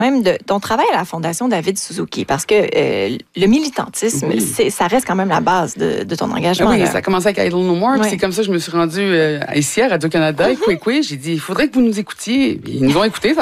même de ton travail à la Fondation David Suzuki, parce que le militantisme, ça reste quand même la base de ton engagement. Oui, ça a commencé avec Idle No More, puis c'est comme ça que je me suis rendue ici à Radio-Canada, avec Kwekwe. J'ai dit, il faudrait que vous nous écoutiez. Ils nous ont écoutés,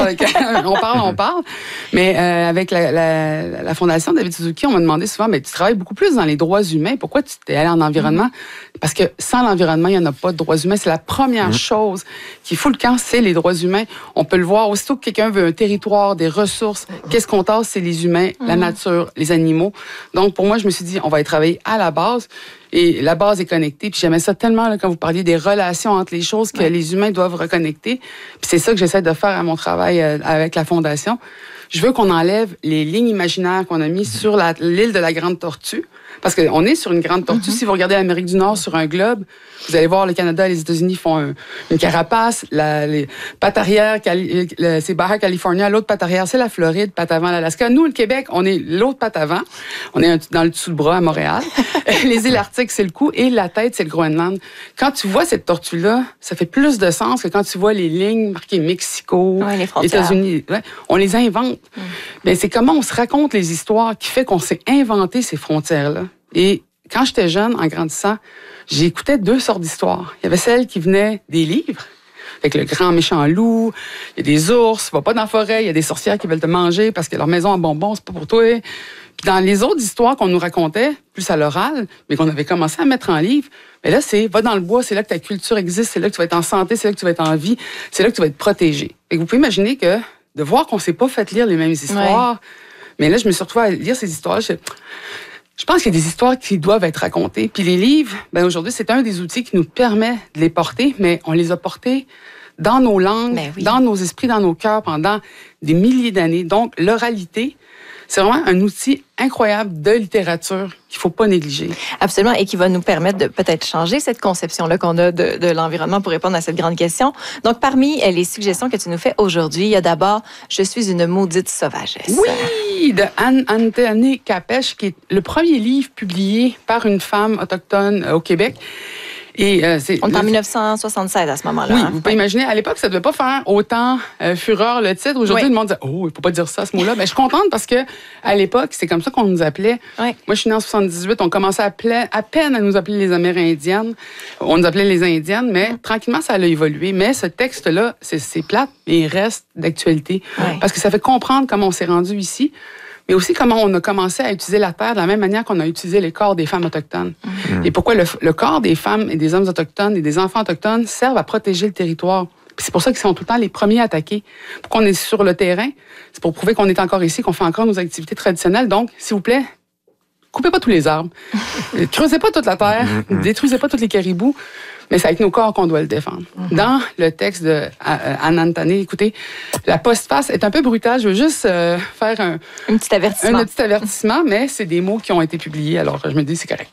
on parle. Mais avec la Fondation David Suzuki, on m'a demandé souvent, mais tu travailles beaucoup plus dans les droits humains. Pourquoi tu t'es allé en environnement? Parce que sans l'environnement, il n'y en a pas de droits humains. C'est la première chose qui fout le camp, c'est les droits humains. On peut le voir. Aussitôt que quelqu'un veut un territoire, des ressources, qu'est-ce qu'on tasse? C'est les humains, la nature, les animaux. Donc, pour moi, je me suis dit, on va y travailler à la base. Et la base est connectée. Puis j'aimais ça tellement là, quand vous parliez des relations entre les choses que les humains doivent reconnecter. Puis c'est ça que j'essaie de faire à mon travail avec la Fondation. Je veux qu'on enlève les lignes imaginaires qu'on a mises sur l'île de la Grande Tortue. Parce qu'on est sur une grande tortue. Si vous regardez l'Amérique du Nord sur un globe, vous allez voir le Canada et les États-Unis font une carapace. Les pattes arrière, c'est Baja California. L'autre patte arrière, c'est la Floride, patte avant, l'Alaska. Nous, le Québec, on est l'autre patte avant. On est dans le dessous de bras à Montréal. Les îles Arctiques, c'est le cou. Et la tête, c'est le Groenland. Quand tu vois cette tortue-là, ça fait plus de sens que quand tu vois les lignes marquées Mexico, États-Unis. Ouais, on les invente. Mais c'est comment on se raconte les histoires qui fait qu'on s'est inventé ces frontières-là. Et quand j'étais jeune, en grandissant, j'écoutais deux sortes d'histoires. Il y avait celles qui venaient des livres, avec le grand méchant loup, il y a des ours, va pas dans la forêt, il y a des sorcières qui veulent te manger parce que leur maison en bonbons, c'est pas pour toi. Puis dans les autres histoires qu'on nous racontait, plus à l'oral, mais qu'on avait commencé à mettre en livre, mais là, c'est va dans le bois, c'est là que ta culture existe, c'est là que tu vas être en santé, c'est là que tu vas être en vie, c'est là que tu vas être protégé. Et vous pouvez imaginer que de voir qu'on s'est pas fait lire les mêmes histoires, mais là, je me suis retrouvée à lire ces histoires-là. Je pense qu'il y a des histoires qui doivent être racontées. Puis les livres, aujourd'hui, c'est un des outils qui nous permet de les porter, mais on les a portés dans nos langues, dans nos esprits, dans nos cœurs pendant des milliers d'années. Donc, l'oralité, c'est vraiment un outil incroyable de littérature qu'il ne faut pas négliger. Absolument, et qui va nous permettre de peut-être changer cette conception-là qu'on a de l'environnement pour répondre à cette grande question. Donc, parmi les suggestions que tu nous fais aujourd'hui, il y a d'abord « Je suis une maudite sauvagesse ». Oui, de Anne Capèche, qui est le premier livre publié par une femme autochtone au Québec. Et, on est en 1976 à ce moment-là. Oui, vous pouvez imaginer, à l'époque, ça ne devait pas faire autant fureur le titre. Aujourd'hui, le monde dit « Oh, il ne faut pas dire ça, ce mot-là ». Mais je suis contente parce que à l'époque, c'est comme ça qu'on nous appelait. Moi, je suis née en 78, on commençait à peine à nous appeler les Amérindiennes. On nous appelait les Indiennes, mais tranquillement, ça a évolué. Mais ce texte-là, c'est plate, mais il reste d'actualité. Parce que ça fait comprendre comment on s'est rendu ici, mais aussi comment on a commencé à utiliser la terre de la même manière qu'on a utilisé les corps des femmes autochtones. Et pourquoi le corps des femmes et des hommes autochtones et des enfants autochtones servent à protéger le territoire. Puis c'est pour ça qu'ils sont tout le temps les premiers attaqués. Pourquoi on est sur le terrain? C'est pour prouver qu'on est encore ici, qu'on fait encore nos activités traditionnelles. Donc, s'il vous plaît, coupez pas tous les arbres, creusez pas toute la terre, détruisez pas tous les caribous. Mais c'est avec nos corps qu'on doit le défendre. Dans le texte de Anantane, écoutez, la postface est un peu brutale. Je veux juste faire un petit avertissement, mais c'est des mots qui ont été publiés, alors je me dis c'est correct.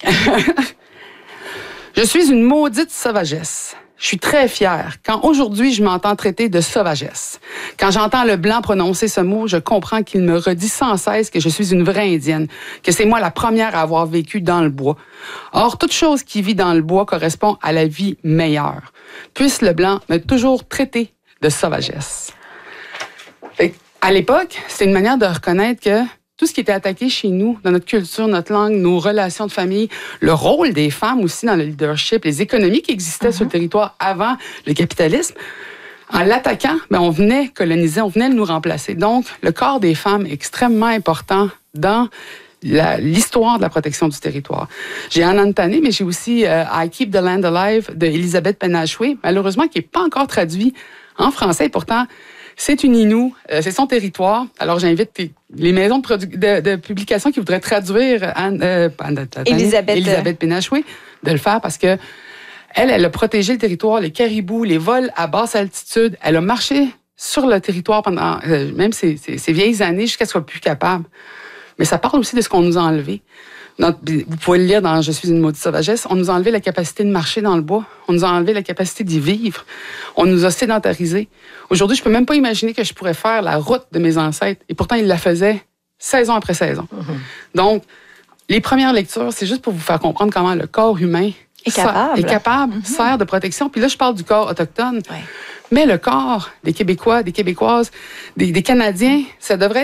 Je suis une maudite sauvagesse. Je suis très fière quand aujourd'hui je m'entends traiter de sauvagesse. Quand j'entends le blanc prononcer ce mot, je comprends qu'il me redit sans cesse que je suis une vraie indienne, que c'est moi la première à avoir vécu dans le bois. Or, toute chose qui vit dans le bois correspond à la vie meilleure. Puisse le blanc me toujours traiter de sauvagesse. À l'époque, c'était une manière de reconnaître que tout ce qui était attaqué chez nous, dans notre culture, notre langue, nos relations de famille, le rôle des femmes aussi dans le leadership, les économies qui existaient sur le territoire avant le capitalisme, en l'attaquant, on venait coloniser, on venait nous remplacer. Donc, le corps des femmes est extrêmement important dans l'histoire de la protection du territoire. J'ai Anantane, mais j'ai aussi I Keep the Land Alive de Elisabeth Penachoué, malheureusement qui n'est pas encore traduit en français. Pourtant, c'est une Innu, c'est son territoire. Alors, j'invite les maisons de publication qui voudraient traduire Elisabeth Penachoué de le faire parce que elle a protégé le territoire, les caribous, les vols à basse altitude. Elle a marché sur le territoire pendant même ces vieilles années jusqu'à ce qu'elle soit plus capable. Mais ça parle aussi de ce qu'on nous a enlevé. Vous pouvez le lire dans « Je suis une maudite sauvagesse ». On nous a enlevé la capacité de marcher dans le bois. On nous a enlevé la capacité d'y vivre. On nous a sédentarisés. Aujourd'hui, je peux même pas imaginer que je pourrais faire la route de mes ancêtres. Et pourtant, ils la faisaient saison après saison. Donc, les premières lectures, c'est juste pour vous faire comprendre comment le corps humain est capable, sert de protection. Puis là, je parle du corps autochtone. Mais le corps des Québécois, des Québécoises, des Canadiens, ça devrait être